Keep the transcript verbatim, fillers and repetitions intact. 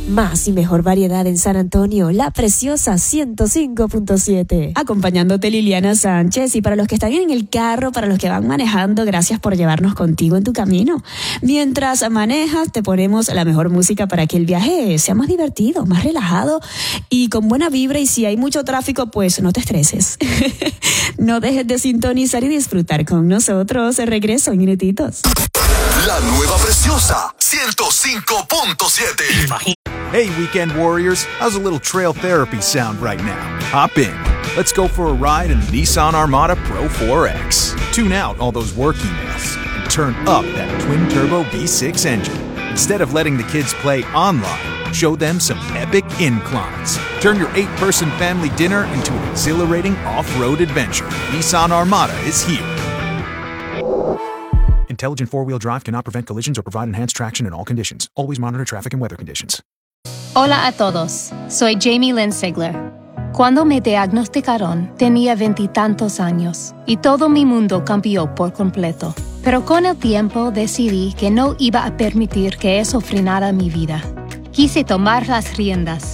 Más y mejor variedad en San Antonio, La Preciosa ciento cinco punto siete. Acompañándote Liliana Sánchez, y para los que están en el carro, para los que van manejando, gracias por llevarnos contigo en tu camino. Mientras manejas, te ponemos la mejor música para que el viaje sea más divertido, más relajado y con buena vibra, y si hay mucho tráfico, pues no te estreses. No dejes de sintonizar y disfrutar con nosotros. Regreso en minutitos. La nueva Preciosa ciento cinco punto siete. Hey, weekend warriors, how's a little trail therapy sound right now? Hop in. Let's go for a ride in the Nissan Armada Pro four X. Tune out all those work emails and turn up that twin-turbo V six engine. Instead of letting the kids play online, show them some epic inclines. Turn your eight-person family dinner into an exhilarating off-road adventure. Nissan Armada is here. Intelligent four-wheel drive cannot prevent collisions or provide enhanced traction in all conditions. Always monitor traffic and weather conditions. Hola a todos, soy Jamie Lynn Sigler. Cuando me diagnosticaron, tenía veintitantos años y todo mi mundo cambió por completo. Pero con el tiempo decidí que no iba a permitir que eso frenara mi vida. Quise tomar las riendas